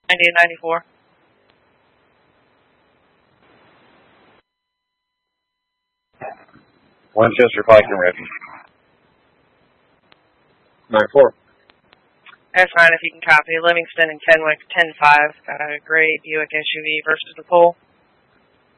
90 and 94. Winchester Pike and Refuge. 9-4. That's fine if you can copy. Livingston and Kenwick 10-5. Got a great Buick SUV versus the pole.